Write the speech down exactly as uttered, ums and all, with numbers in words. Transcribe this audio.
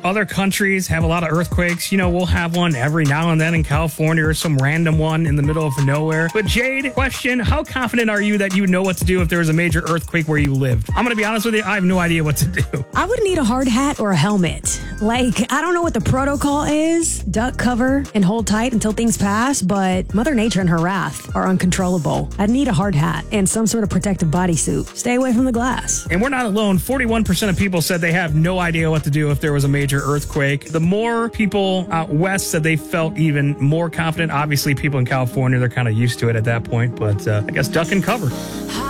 other countries have a lot of earthquakes. You know, we'll have one every now and then in California or some random one in the middle of nowhere. But Jade, question, how confident are you that you know what to do if there was a major earthquake where you lived? I'm going to be honest with you, I have no idea what to do. I would need a hard hat or a helmet. Like, I don't know what the protocol is. Duck cover and hold tight until things pass, but Mother Nature and her wrath are uncontrollable. I'd need a hard hat and some sort of protective bodysuit. Stay away from the glass. And we're not alone. forty-one percent of people said they have no idea what to do if there was a major earthquake. The more people out west said they felt even more confident. Obviously, people in California, they're kind of used to it at that point, but uh, I guess duck and cover.